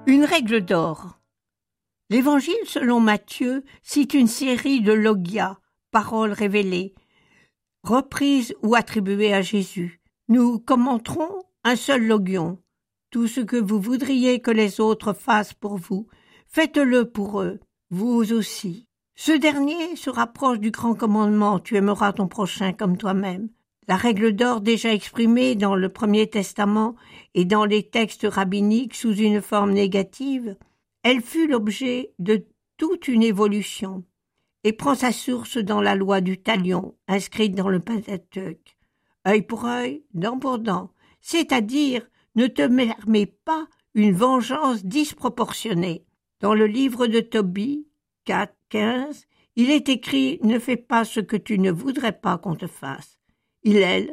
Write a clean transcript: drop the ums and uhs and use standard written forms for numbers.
Une règle d'or. L'Évangile selon Matthieu cite une série de logia, paroles révélées, reprises ou attribuées à Jésus. Nous commenterons un seul logion. Tout ce que vous voudriez que les autres fassent pour vous, faites-le pour eux, vous aussi. Ce dernier se rapproche du grand commandement « Tu aimeras ton prochain comme toi-même ». La règle d'or déjà exprimée dans le Premier Testament et dans les textes rabbiniques sous une forme négative, elle fut l'objet de toute une évolution et prend sa source dans la loi du talion, inscrite dans le Pentateuque. Œil pour œil, dent pour dent, c'est-à-dire ne te permets pas une vengeance disproportionnée. Dans le livre de Tobie 4:15, il est écrit « Ne fais pas ce que tu ne voudrais pas qu'on te fasse ». Hillel